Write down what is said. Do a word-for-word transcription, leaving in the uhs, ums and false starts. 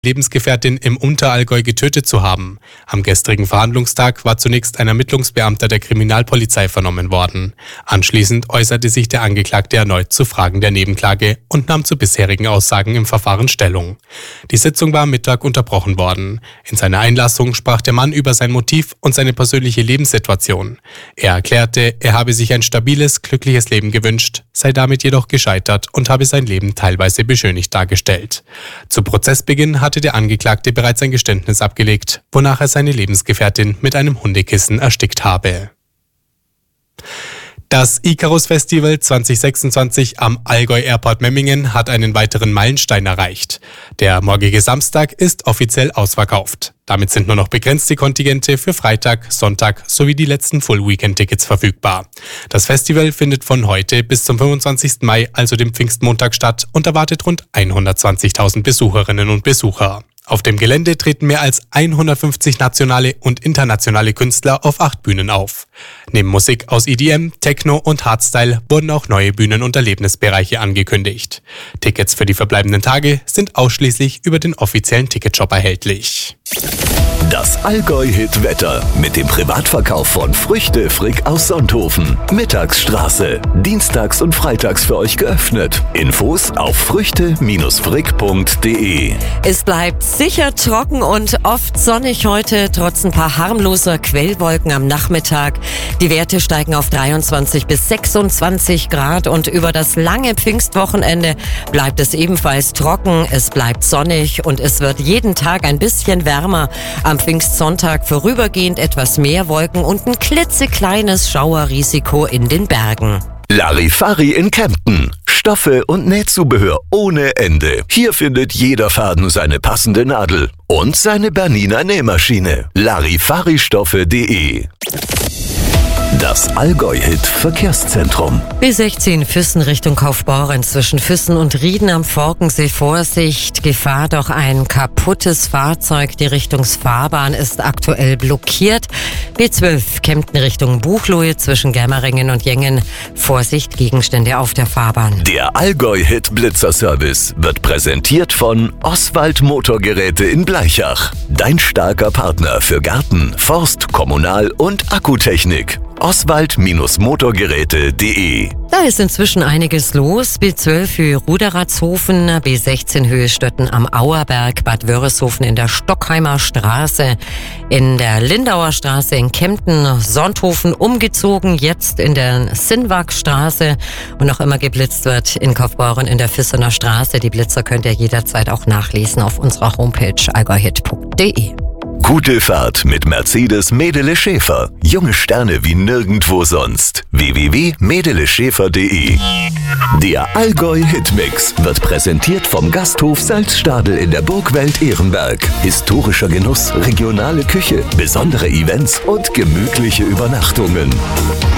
Lebensgefährtin im Unterallgäu getötet zu haben. Am gestrigen Verhandlungstag war zunächst ein Ermittlungsbeamter der Kriminalpolizei vernommen worden. Anschließend äußerte sich der Angeklagte erneut zu Fragen der Nebenklage und nahm zu bisherigen Aussagen im Verfahren Stellung. Die Sitzung war am Mittag unterbrochen worden. In seiner Einlassung sprach der Mann über sein Motiv und seine persönliche Lebenssituation. Er erklärte, er habe sich ein stabiles, glückliches Leben gewünscht, sei damit jedoch gescheitert und habe sein Leben teilweise beschönigt dargestellt. Zu Prozessbeginn hat hatte der Angeklagte bereits ein Geständnis abgelegt, wonach er seine Lebensgefährtin mit einem Hundekissen erstickt habe. Das Icarus Festival zwanzig sechsundzwanzig am Allgäu Airport Memmingen hat einen weiteren Meilenstein erreicht. Der morgige Samstag ist offiziell ausverkauft. Damit sind nur noch begrenzte Kontingente für Freitag, Sonntag sowie die letzten Full-Weekend-Tickets verfügbar. Das Festival findet von heute bis zum fünfundzwanzigsten Mai, also dem Pfingstmontag, statt und erwartet rund hundertzwanzigtausend Besucherinnen und Besucher. Auf dem Gelände treten mehr als hundertfünfzig nationale und internationale Künstler auf acht Bühnen auf. Neben Musik aus E D M, Techno und Hardstyle wurden auch neue Bühnen- und Erlebnisbereiche angekündigt. Tickets für die verbleibenden Tage sind ausschließlich über den offiziellen Ticketshop erhältlich. Das Allgäu-Hit-Wetter mit dem Privatverkauf von Früchte Frick aus Sonthofen. Mittagsstraße. Dienstags und freitags für euch geöffnet. Infos auf früchte frick punkt de. Es bleibt sicher trocken und oft sonnig heute, trotz ein paar harmloser Quellwolken am Nachmittag. Die Werte steigen auf dreiundzwanzig bis sechsundzwanzig Grad und über das lange Pfingstwochenende bleibt es ebenfalls trocken. Es bleibt sonnig und es wird jeden Tag ein bisschen wärmer. Am Pfingstsonntag vorübergehend etwas mehr Wolken und ein klitzekleines Schauerrisiko in den Bergen. Larifari in Kempten. Stoffe und Nähzubehör ohne Ende. Hier findet jeder Faden seine passende Nadel und seine Bernina Nähmaschine. Larifaristoffe punkt de. Das Allgäu-Hit Verkehrszentrum. B sechzehn Füssen Richtung Kaufbeuren zwischen Füssen und Rieden am Forkensee. Vorsicht, Gefahr durch ein kaputtes Fahrzeug. Die Richtungsfahrbahn ist aktuell blockiert. B zwölf Kempten Richtung Buchloe zwischen Germeringen und Jengen. Vorsicht, Gegenstände auf der Fahrbahn. Der Allgäu-Hit Blitzerservice wird präsentiert von Oswald Motorgeräte in Bleichach. Dein starker Partner für Garten, Forst, Kommunal- und Akkutechnik. Oswald Motorgeräte punkt de. Da ist inzwischen einiges los. B zwölf Höhe Ruderatshofen, B sechzehn Höhe Stötten am Auerberg, Bad Wörishofen in der Stockheimer Straße, in der Lindauer Straße in Kempten, Sonthofen umgezogen, jetzt in der Sinnwagstraße und noch immer geblitzt wird in Kaufbeuren in der Füssener Straße. Die Blitzer könnt ihr jederzeit auch nachlesen auf unserer Homepage allgäuhit punkt de. Gute Fahrt mit Mercedes Medele Schäfer. Junge Sterne wie nirgendwo sonst. w w w punkt medele schäfer punkt de. Der Allgäu Hitmix wird präsentiert vom Gasthof Salzstadel in der Burgwelt Ehrenberg. Historischer Genuss, regionale Küche, besondere Events und gemütliche Übernachtungen.